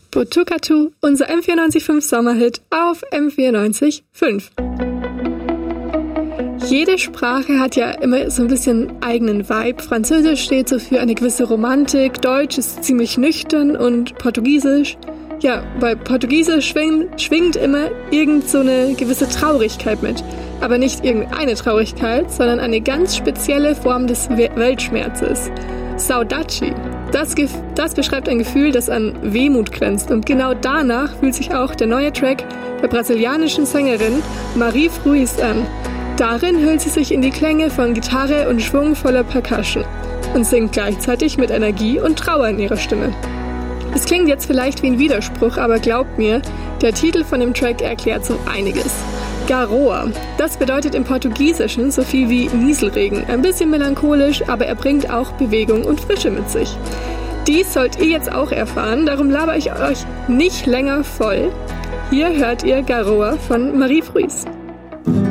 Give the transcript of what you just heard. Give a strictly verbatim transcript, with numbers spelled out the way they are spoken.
Botukatu, unser M vierundneunzig Komma fünf Sommerhit auf M vierundneunzig Komma fünf. Jede Sprache hat ja immer so ein bisschen eigenen Vibe. Französisch steht so für eine gewisse Romantik, Deutsch ist ziemlich nüchtern und Portugiesisch, ja, bei Portugiesisch schwingt, schwingt immer irgend so eine gewisse Traurigkeit mit. Aber nicht irgendeine Traurigkeit, sondern eine ganz spezielle Form des Weltschmerzes. Saudade. Das, das beschreibt ein Gefühl, das an Wehmut grenzt. Und genau danach fühlt sich auch der neue Track der brasilianischen Sängerin Marie Ruiz an. Darin hüllt sie sich in die Klänge von Gitarre und schwungvoller Percussion und singt gleichzeitig mit Energie und Trauer in ihrer Stimme. Es klingt jetzt vielleicht wie ein Widerspruch, aber glaubt mir, der Titel von dem Track erklärt so einiges. Garoa. Das bedeutet im Portugiesischen so viel wie Nieselregen. Ein bisschen melancholisch, aber er bringt auch Bewegung und Frische mit sich. Dies sollt ihr jetzt auch erfahren, darum laber ich euch nicht länger voll. Hier hört ihr Garoa von Marie Ruiz.